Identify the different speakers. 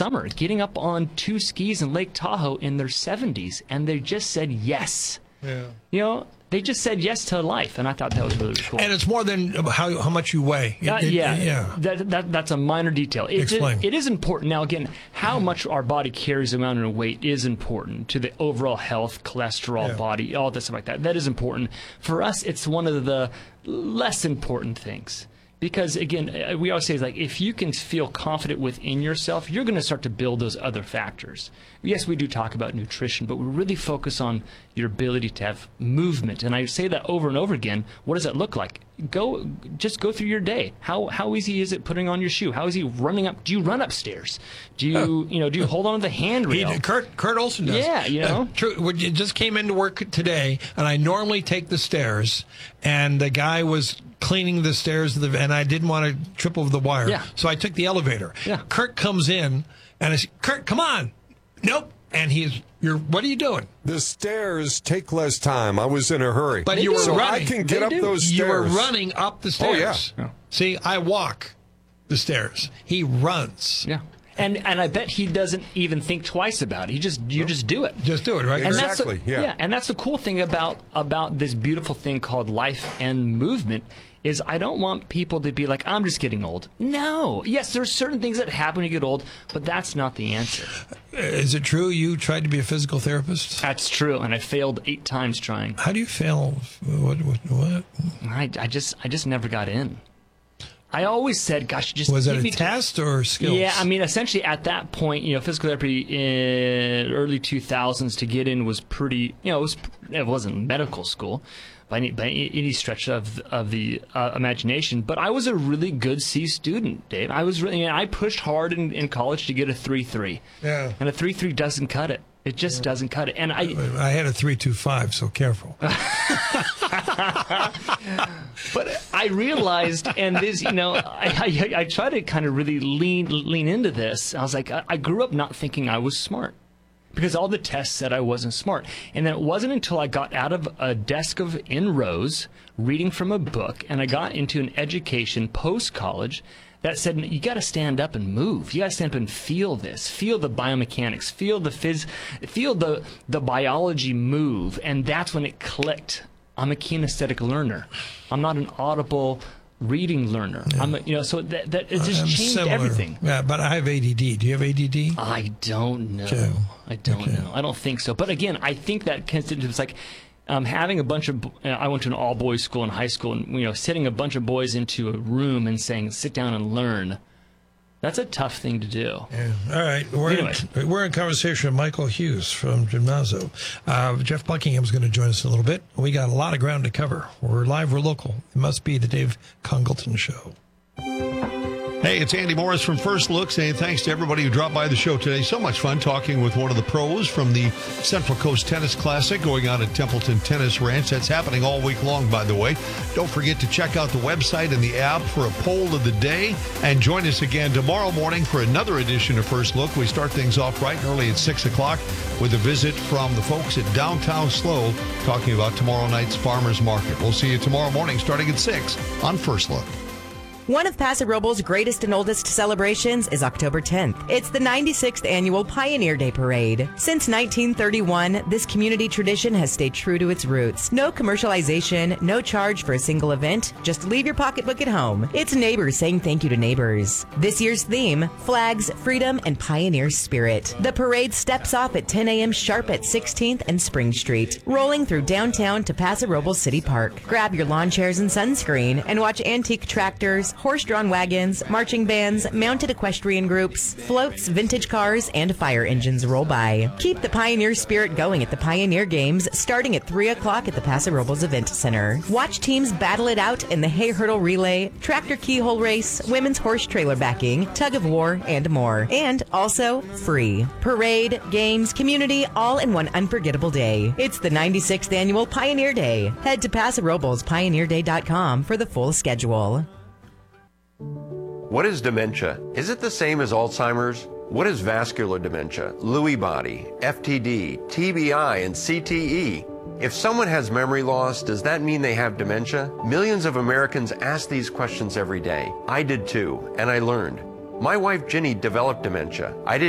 Speaker 1: summer, getting up on 2 skis in Lake Tahoe in their 70s, and they just said yes.
Speaker 2: Yeah.
Speaker 1: You know, they just said yes to life, and I thought that was really cool.
Speaker 2: And it's more than how much you weigh.
Speaker 1: Yeah. That's a minor detail.
Speaker 2: Explain.
Speaker 1: It is important. Now, again, how much our body carries around in weight is important to the overall health, cholesterol, body, all this stuff like that. That is important. For us, it's one of the less important things. Because, again, we always say, like, if you can feel confident within yourself, you're going to start to build those other factors. Yes, we do talk about nutrition, but we really focus on your ability to have movement. And I say that over and over again. What does that look like? Just go through your day. How easy is it putting on your shoe? How easy running up? Do you run upstairs? Do you do you hold on to the handrail?
Speaker 2: Kurt Olson does.
Speaker 1: Yeah,
Speaker 2: True. We just came into work today, and I normally take the stairs, and the guy was cleaning the stairs, and I didn't want to trip over the wire.
Speaker 1: Yeah.
Speaker 2: So I took the elevator.
Speaker 1: Yeah.
Speaker 2: Kurt comes in, and I said, Kurt, come on. Nope. And what are you doing?
Speaker 3: The stairs take less time. I was in a hurry.
Speaker 2: But you were running.
Speaker 3: I can get up those stairs.
Speaker 2: You were running up the stairs.
Speaker 3: Oh, yeah.
Speaker 2: See, I walk the stairs. He runs.
Speaker 1: Yeah. And I bet he doesn't even think twice about it. You just do it.
Speaker 2: Just do it, right?
Speaker 1: And
Speaker 3: exactly.
Speaker 1: And that's the cool thing about this beautiful thing called life and movement is I don't want people to be like, I'm just getting old. No. Yes, there's certain things that happen when you get old, but that's not the answer.
Speaker 2: Is it true you tried to be a physical therapist?
Speaker 1: That's true, and I failed 8 times trying.
Speaker 2: How do you fail? What?
Speaker 1: I just never got in. I always said, gosh, just
Speaker 2: was it
Speaker 1: give
Speaker 2: a
Speaker 1: me
Speaker 2: test or skills?
Speaker 1: Yeah, I mean, essentially at that point, physical therapy in early 2000s to get in was pretty, it wasn't medical school by any stretch of the imagination, but I was a really good C student, Dave. I pushed hard in college to get a 3.3.
Speaker 2: Yeah.
Speaker 1: And a 3.3 doesn't cut it. It just doesn't cut it. And I
Speaker 2: had a 3.25, so careful.
Speaker 1: But I realized, and this, I try to kind of really lean into this. I was like, I grew up not thinking I was smart because all the tests said I wasn't smart. And then it wasn't until I got out of a desk in rows, reading from a book, and I got into an education post-college that said, you got to stand up and move. You got to stand up and feel this. Feel the biomechanics. Feel the biology move. And that's when it clicked. I'm a kinesthetic learner. I'm not an audible reading learner.
Speaker 2: Yeah.
Speaker 1: So that it just changed everything.
Speaker 2: Yeah, but I have ADD. Do you have ADD?
Speaker 1: I don't know.
Speaker 2: Okay.
Speaker 1: I don't know. I don't think so. But again, I think that it's like having a bunch of. I went to an all-boys school in high school, and sitting a bunch of boys into a room and saying, "Sit down and learn." That's a tough thing to do.
Speaker 2: Yeah. All right. We're in conversation with Michael Hughes from Gymnazo. Jeff Buckingham is going to join us in a little bit. We got a lot of ground to cover. We're live, we're local. It must be the Dave Congleton Show.
Speaker 4: Hey, it's Andy Morris from First Look saying thanks to everybody who dropped by the show today. So much fun talking with one of the pros from the Central Coast Tennis Classic going on at Templeton Tennis Ranch. That's happening all week long, by the way. Don't forget to check out the website and the app for a poll of the day. And join us again tomorrow morning for another edition of First Look. We start things off bright and early at 6 o'clock with a visit from the folks at Downtown SLO talking about tomorrow night's Farmers Market. We'll see you tomorrow morning starting at 6 on First Look.
Speaker 5: One of Paso Robles' greatest and oldest celebrations is October 10th. It's the 96th annual Pioneer Day Parade. Since 1931, this community tradition has stayed true to its roots. No commercialization, no charge for a single event. Just leave your pocketbook at home. It's neighbors saying thank you to neighbors. This year's theme, flags, freedom, and pioneer spirit. The parade steps off at 10 a.m. sharp at 16th and Spring Street, rolling through downtown to Paso Robles City Park. Grab your lawn chairs and sunscreen and watch antique tractors, horse-drawn wagons, marching bands, mounted equestrian groups, floats, vintage cars, and fire engines roll by. Keep the pioneer spirit going at the Pioneer Games starting at 3 o'clock at the Paso Robles Event Center. Watch teams battle it out in the hay hurdle relay, tractor keyhole race, women's horse trailer backing, tug of war, and more. And also free. Parade, games, community, all in one unforgettable day. It's the 96th annual Pioneer Day. Head to PasoRoblesPioneerDay.com for the full schedule.
Speaker 6: What is dementia? Is it the same as Alzheimer's? What is vascular dementia, Lewy body, FTD, TBI, and CTE? If someone has memory loss, does that mean they have dementia? Millions of Americans ask these questions every day. I did too, and I learned. My wife Ginny developed dementia. I didn't